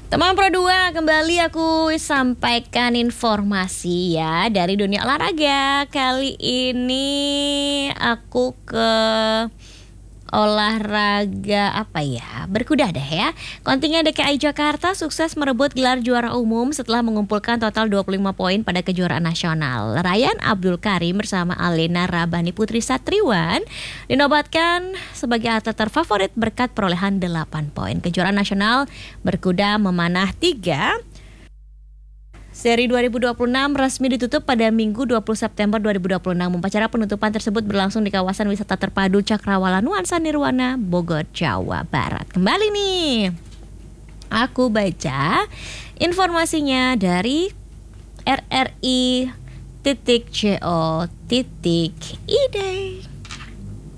Teman Pro 2, kembali aku sampaikan informasi ya dari dunia olahraga. Kali ini aku ke olahraga apa ya? Berkuda deh ya. Kontingen DKI Jakarta sukses merebut gelar juara umum setelah mengumpulkan total 25 poin pada kejuaraan nasional. Ryan Abdul Karim bersama Alena Rabani Putri Satriwan dinobatkan sebagai atlet terfavorit berkat perolehan 8 poin. Kejuaraan nasional berkuda memanah 3 Seri 2026 resmi ditutup pada Minggu 20 September 2026. Upacara penutupan tersebut berlangsung di kawasan wisata terpadu Cakrawala Nuansa Nirwana, Bogor, Jawa Barat. Kembali nih, aku baca informasinya dari rri.co.id.